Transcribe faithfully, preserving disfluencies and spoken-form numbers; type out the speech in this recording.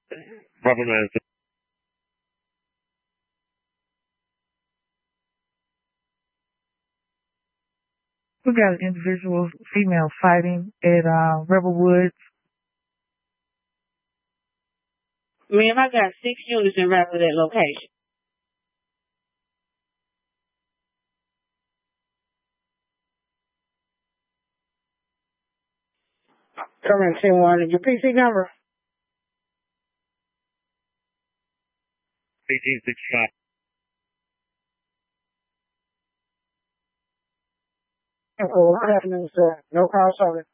Robert Madison. We got an individual female fighting at uh, Rebel Woods. Ma'am, I got six units in route to that location. Coming ten one. Your P C number? eighteen sixty-five. Oh, what happened, sir? No call service.